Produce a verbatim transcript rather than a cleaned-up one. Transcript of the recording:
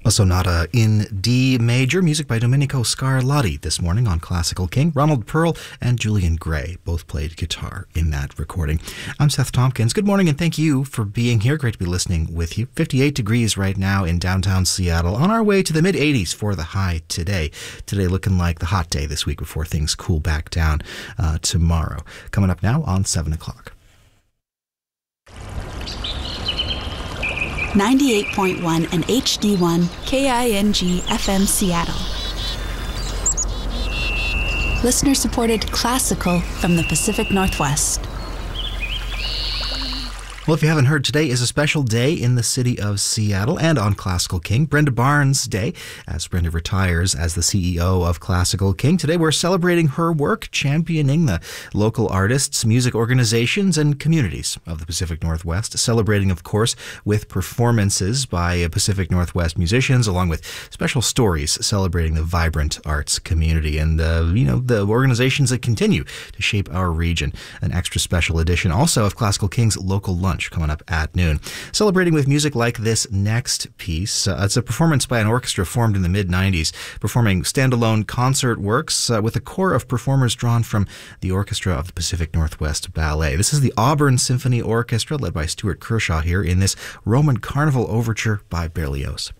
A sonata in D major, music by Domenico Scarlatti this morning on Classical King. Ronald Pearl and Julian Gray both played guitar in that recording. I'm Seth Tompkins. Good morning and thank you for being here. Great to be listening with you. fifty-eight degrees right now in downtown Seattle. On our way to the mid eighties for the high today. Today looking like the hot day this week before things cool back down uh, tomorrow. Coming up now on seven o'clock. ninety-eight point one and H D one K I N G F M Seattle. Listener-supported classical from the Pacific Northwest. Well, if you haven't heard, today is a special day in the city of Seattle and on Classical King. Brenda Barnes Day, as Brenda retires as the C E O of Classical King. Today we're celebrating her work, championing the local artists, music organizations, and communities of the Pacific Northwest. Celebrating, of course, with performances by Pacific Northwest musicians, along with special stories celebrating the vibrant arts community and, uh, you know, the organizations that continue to shape our region. An extra special edition also of Classical King's Local Lunch coming up at noon. Celebrating with music like this next piece. Uh, it's a performance by an orchestra formed in the mid nineties, performing standalone concert works uh, with a core of performers drawn from the Orchestra of the Pacific Northwest Ballet. This is the Auburn Symphony Orchestra, led by Stuart Kershaw here in this Roman Carnival Overture by Berlioz.